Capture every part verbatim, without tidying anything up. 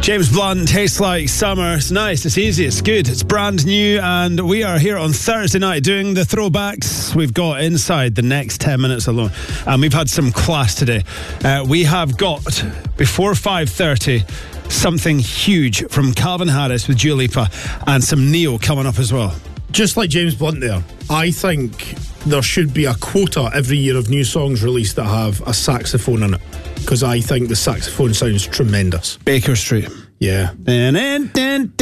James Blunt, Tastes Like Summer. It's nice, it's easy, it's good, it's brand new, and we are here on Thursday night doing the throwbacks. We've got inside the next ten minutes alone, and we've had some class today. Uh, we have got, before five thirty, something huge from Calvin Harris with Dua Lipa, and some Neo coming up as well. Just like James Blunt there, I think there should be a quota every year of new songs released that have a saxophone in it, because I think the saxophone sounds tremendous. Baker Street. Yeah. And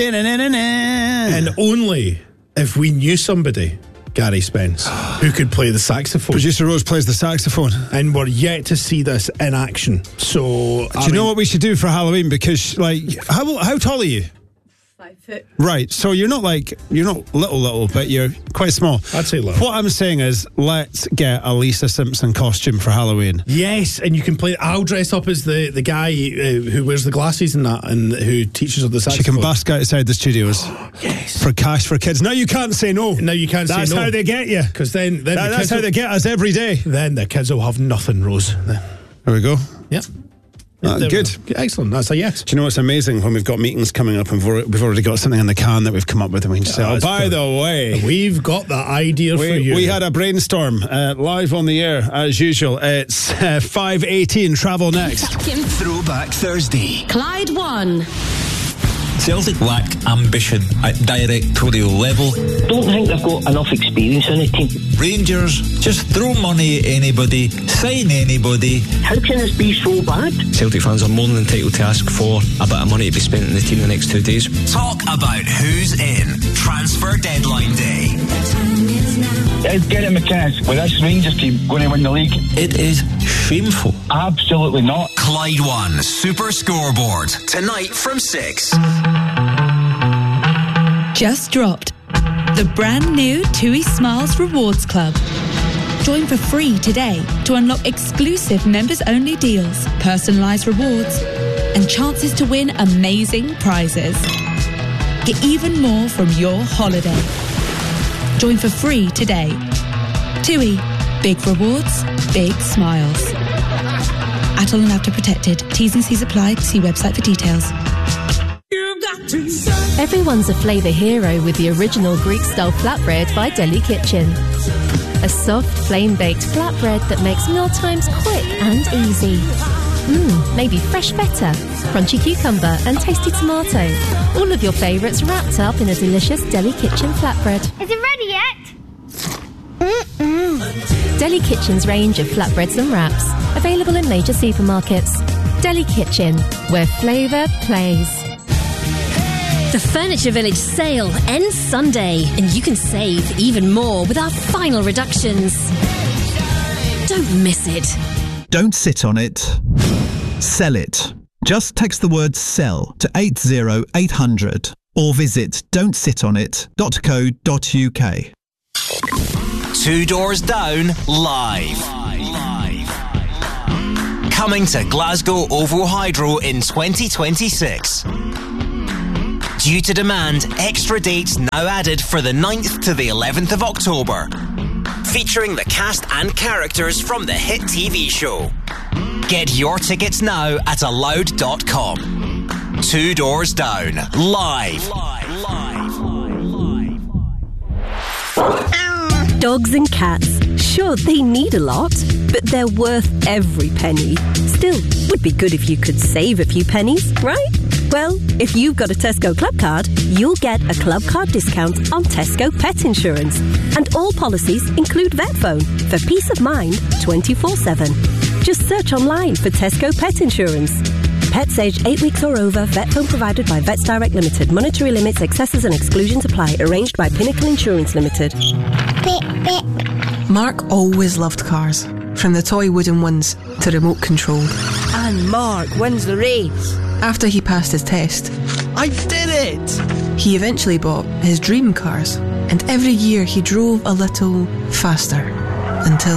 only if we knew somebody, Gary Spence, who could play the saxophone. Producer Rose plays the saxophone. And we're yet to see this in action. So, do you mean, know what we should do for Halloween? Because, like, how how tall are you? Five foot. Right, so you're not like, you're not little, little, but you're quite small. I'd say little. What I'm saying is, let's get a Lisa Simpson costume for Halloween. Yes, and you can play, I'll dress up as the, the guy uh, who wears the glasses and that, and who teaches her the saxophone. She can busk outside the studios. Yes. For cash for kids. Now you can't say no. Now you can't that's say no. That's how they get you. Because then, then that, the that's how will, they get us every day. Then the kids will have nothing, Rose. Then. There we go. Yep. Uh, good. Excellent. That's a yes. Do you know what's amazing? When we've got meetings coming up and we've already got something in the can that we've come up with, and we can just yeah, say, oh, by the way, we've got that idea we, for you. We had a brainstorm uh, live on the air as usual. It's uh, five eighteen. Travel next. Throwback Thursday. Clyde one. Celtic lack ambition at directorial level. Don't think they've got enough experience in the team. Rangers just throw money at anybody, sign anybody. How can this be so bad? Celtic fans are more than entitled to ask for a bit of money to be spent in the team the next two days. Talk about who's in Transfer Deadline Day. Is Gary McInnes with this Rangers team going to win the league? It is shameful. Absolutely not. Clyde one Super Scoreboard tonight from six. Just dropped the brand new TUI Smiles Rewards Club. Join for free today to unlock exclusive members-only deals, personalised rewards, and chances to win amazing prizes. Get even more from your holiday. Join for free today. TUI. Big rewards, big smiles. Atoll and After Protected. T's and C's apply. See website for details. Everyone's a flavour hero with the original Greek-style flatbread by Deli Kitchen. A soft, flame-baked flatbread that makes mealtimes quick and easy. Mmm, maybe fresh feta, crunchy cucumber and tasty tomato. All of your favourites wrapped up in a delicious Deli Kitchen flatbread. Is it ready yet? Mm-mm. Deli Kitchen's range of flatbreads and wraps, available in major supermarkets. Deli Kitchen, where flavour plays. The Furniture Village sale ends Sunday, and you can save even more with our final reductions. Don't miss it. Don't sit on it. Sell it. Just text the word SELL to eight zero eight hundred or visit don't sit on it dot co dot uk. Two Doors Down live. Coming to Glasgow OVO Hydro in twenty twenty-six. Due to demand, extra dates now added for the ninth to the eleventh of October. Featuring the cast and characters from the hit T V show. Get your tickets now at allowed dot com. Two Doors Down, live. Dogs and cats, sure, they need a lot, but they're worth every penny. Still, would be good if you could save a few pennies, right? Well, if you've got a Tesco Club card, you'll get a Club card discount on Tesco Pet Insurance. And all policies include Vet Phone for peace of mind twenty-four seven. Just search online for Tesco Pet Insurance. Pets aged eight weeks or over, vet phone provided by Vets Direct Limited. Monetary limits, excesses and exclusions apply. Arranged by Pinnacle Insurance Limited. Beep, beep. Mark always loved cars. From the toy wooden ones to remote control. And Mark wins the race. After he passed his test, I did it! He eventually bought his dream cars. And every year he drove a little faster. Until...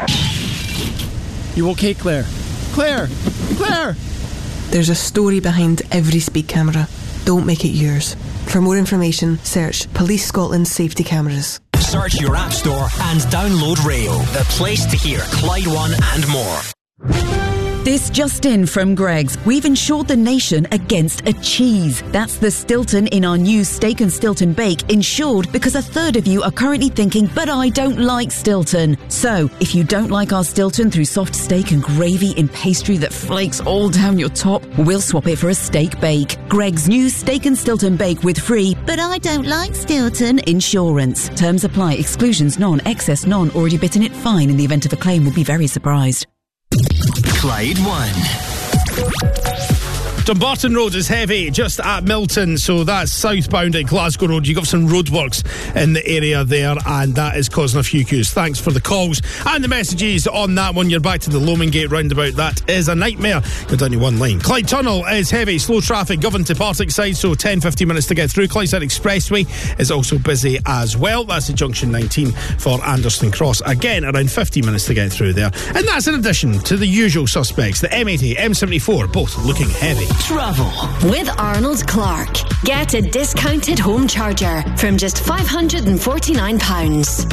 You okay, Claire? Claire! Claire! There's a story behind every speed camera. Don't make it yours. For more information, search Police Scotland Safety Cameras. Search your app store and download Rail, the place to hear Clyde One and more. This just in from Greggs. We've insured the nation against a cheese. That's the Stilton in our new Steak and Stilton Bake, insured because a third of you are currently thinking, but I don't like Stilton. So, if you don't like our Stilton through soft steak and gravy in pastry that flakes all down your top, we'll swap it for a steak bake. Greggs' new Steak and Stilton Bake with free, but I don't like Stilton insurance. Terms apply. Exclusions none. Excess none. Already bitten it fine. In the event of a claim, will be very surprised. Clyde one. Dumbarton Road is heavy just at Milton, so that's southbound at Glasgow Road. You've got some roadworks in the area there, and that is causing a few queues. Thanks for the calls and the messages on that one. You're back to the Lomingate roundabout. That is a nightmare. You're down to one lane. Clyde Tunnel is heavy. Slow traffic. Govan to Partick side, so ten to fifteen minutes to get through. Clydeside Expressway is also busy as well. That's at junction nineteen for Anderston Cross. Again, around fifteen minutes to get through there. And that's in addition to the usual suspects. The M eighty, M seventy-four, both looking heavy. Travel with Arnold Clark. Get a discounted home charger from just five hundred forty-nine pounds.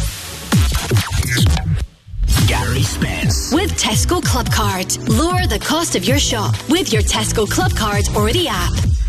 Gary Spence. With Tesco Club Card. Lower the cost of your shop with your Tesco Club Card or the app.